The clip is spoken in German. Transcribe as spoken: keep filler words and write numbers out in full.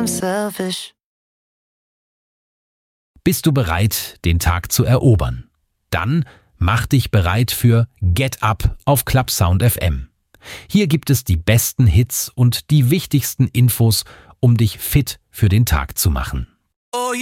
I'm selfish. Bist du bereit, den Tag zu erobern? Dann mach dich bereit für Get Up auf Clubsound F M. Hier gibt es die besten Hits und die wichtigsten Infos, um dich fit für den Tag zu machen.